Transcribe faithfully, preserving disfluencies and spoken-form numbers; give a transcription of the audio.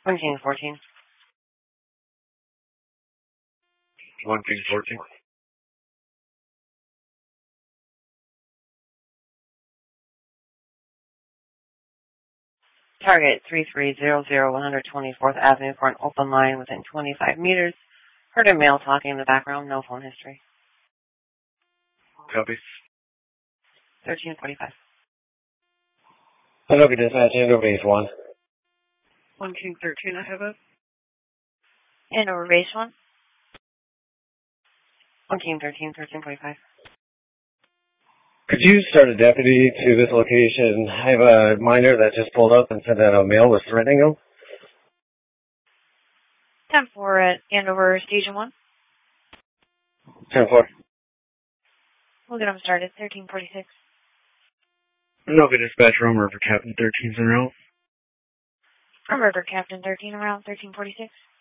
one king fourteen. one king fourteen. Target three three zero zero one twenty-fourth Avenue for an open line within twenty-five meters. Heard a male talking in the background, no phone history. Copy. thirteen forty-five. Anoka dispatch, Andover base one. one king thirteen, I have it. Andover base one. one king thirteen, thirteen forty-five. Could you start a deputy to this location? I have a minor that just pulled up and said that a male was threatening him. ten four at Andover Station one. ten four. We'll get them started. thirteen forty-six. Anoka dispatch, Romer for Captain thirteen's en route. Romer for Captain thirteen around thirteen forty-six.